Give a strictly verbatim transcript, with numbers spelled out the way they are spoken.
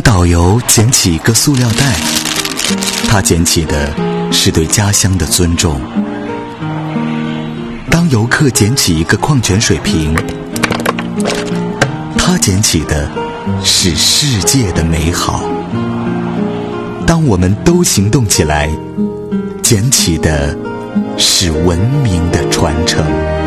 导游捡起一个塑料袋，他捡起的是对家乡的尊重。当游客捡起一个矿泉水瓶，他捡起的是世界的美好。当我们都行动起来，捡起的是文明的传承。